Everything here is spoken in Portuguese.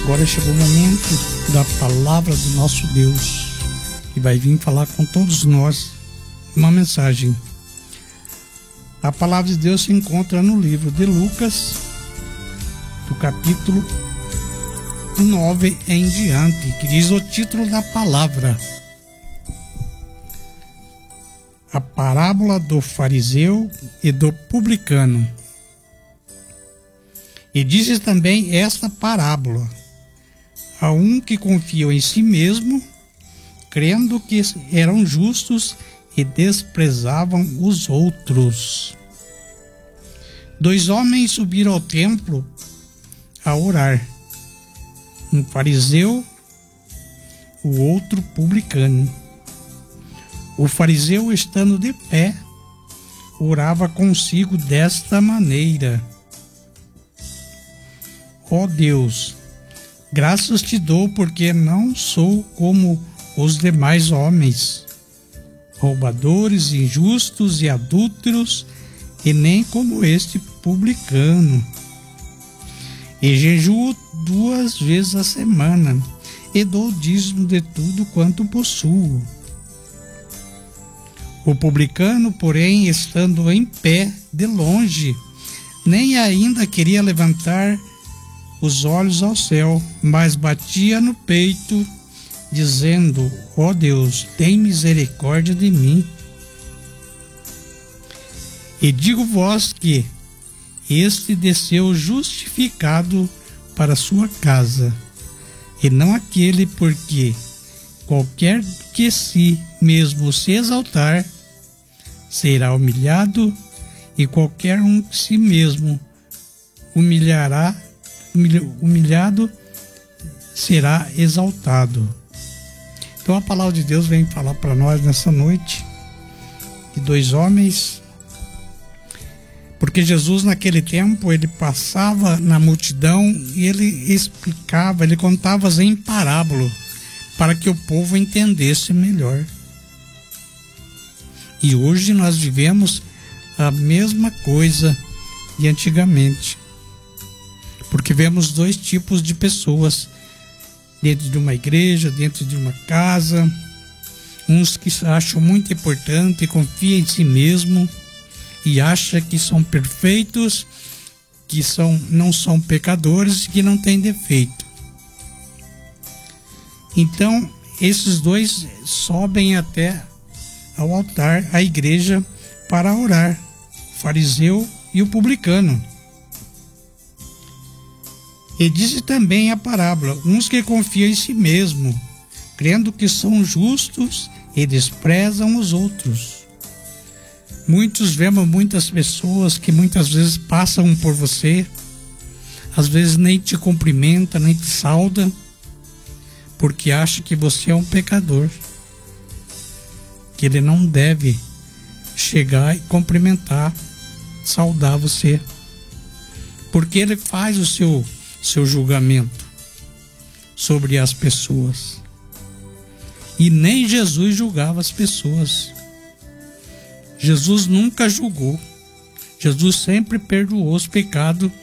Agora chegou o momento da palavra do nosso Deus, que vai vir falar com todos nós uma mensagem. A palavra de Deus se encontra no livro de Lucas, do capítulo 9 em diante, que diz o título da palavra: A parábola do fariseu e do publicano. E diz também esta parábola: a um que confiou em si mesmo, crendo que eram justos e desprezavam os outros. 2 homens subiram ao templo a orar, um fariseu, o outro publicano. O fariseu, estando de pé, orava consigo desta maneira: Ó Deus, graças te dou porque não sou como os demais homens, roubadores, injustos e adúlteros, e nem como este publicano. E jejuo 2 vezes a semana, e dou dízimo de tudo quanto possuo. O publicano, porém, estando em pé de longe, nem ainda queria levantar os olhos ao céu, mas batia no peito, dizendo: ó Deus, tem misericórdia de mim. E digo-vos que este desceu justificado para sua casa, e não aquele, porque qualquer que si mesmo se exaltar será humilhado, e qualquer um que si mesmo humilhado será exaltado. Então a palavra de Deus vem falar para nós nessa noite de 2 homens, porque Jesus naquele tempo ele passava na multidão e ele explicava, ele contava em parábola para que o povo entendesse melhor. E hoje nós vivemos a mesma coisa de antigamente, porque vemos 2 tipos de pessoas dentro de uma igreja, dentro de uma casa. Uns que acham muito importante, confiam em si mesmo e acham que são perfeitos, que não são pecadores e que não têm defeito. Então, esses 2 sobem até ao altar, à igreja, para orar, o fariseu e o publicano. E disse também a parábola: uns que confiam em si mesmo, crendo que são justos e desprezam os outros. Vemos muitas pessoas que muitas vezes passam por você, às vezes nem te cumprimenta, nem te sauda, porque acha que você é um pecador, que ele não deve chegar e cumprimentar, saudar você, porque ele faz o seu julgamento sobre as pessoas. E nem Jesus julgava as pessoas. Jesus nunca julgou. Jesus sempre perdoou os pecados